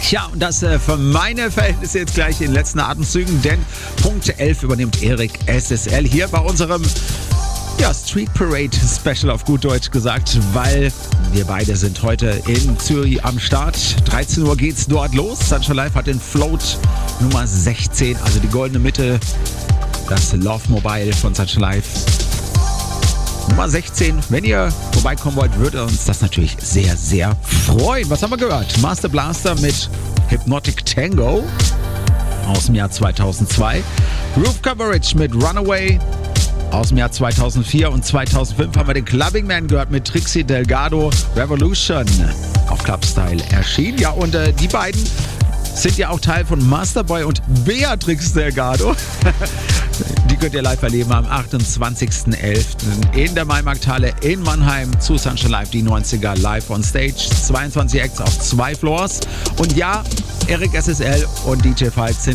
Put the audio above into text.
Tja, und das für meine Verhältnisse jetzt gleich in den letzten Atemzügen, denn Punkt 11 übernimmt Erik SSL hier bei unserem Street Parade Special auf gut Deutsch gesagt, weil wir beide sind heute in Zürich am Start. 13 Uhr geht's dort los. Sunshine Live hat den Float Nummer 16, also die goldene Mitte, das Love Mobile von Sunshine Live. Nummer 16. Wenn ihr vorbeikommen wollt, würde uns das natürlich sehr, sehr freuen. Was haben wir gehört? Master Blaster mit Hypnotic Tango aus dem Jahr 2002. Roof Coverage mit Runaway aus dem Jahr 2004 und 2005 haben wir den Clubbing Man gehört mit Trixie Delgado, Revolution auf Clubstyle erschienen. Ja, und die beiden sind ja auch Teil von Masterboy und Beatrix Delgado. Die könnt ihr live erleben am 28.11. in der Maimarkthalle in Mannheim zu Sunshine Live, die 90er live on stage. 22 Acts auf 2 Floors. Und ja, Erik SSL und DJ Falk sind